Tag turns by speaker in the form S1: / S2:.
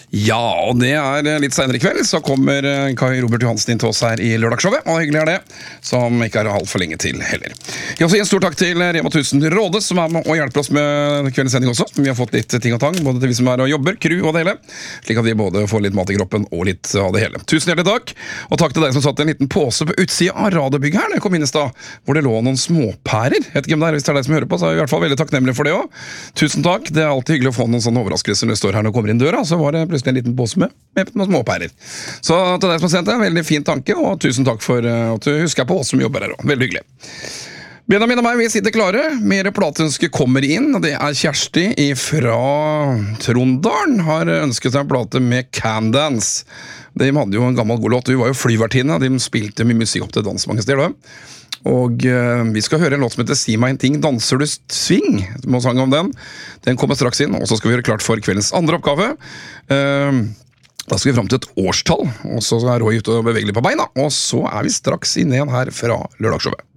S1: Ja, og det litt senere I kveld, så kommer Kai Robert Johansen inn til oss her I lørdagsshowet, og hyggelig det, som ikke alt for lenge til heller. Jeg vil også gi en stor takk til Rema 1000 Råde, som med og hjelper oss med kveldens sending også. Vi har fått litt ting og tang, både til vi som og jobber, crew og det hele, slik at vi både får litt mat I kroppen og litt av det hele. Tusen hjertelig takk, og takk til deg som satt en liten påse på utsiden av Radebygget her, når jeg kom inn I stad, hvor det lå noen småpærer. Jeg vet ikke om det hvis det deg som hører på, så jeg I hvert fall veldig takknemlig for det også. Tusen takk, det alltid hyggelig å få noen sånne overraskelser når du står her og kommer inn døra, så var det plutselig en liten påse med noen småpærer. Så til deg som har sendt det, veldig fin tanke, og tusen takk for at du husker på oss som jobber her også. Veldig hyggelig. Benjamin og meg, vi sitter klare. Mere plateønske kommer inn, og det Kjersti fra Trondalen har ønsket seg en plate med Can Dance. De hadde jo en gammel god låt, og vi var jo flyvertinne, de spilte mye musikk opp til dans mange steder. Og vi skal høre en låt som heter Si meg en ting, danser du sving? Du må sange om den. Den kommer straks inn, og så skal vi gjøre klart for kveldens andre oppgave. Da skal vi frem til et årstall, og så Roy ute og bevegelig på beina, og så vi straks inne igjen her fra lørdagsshowet.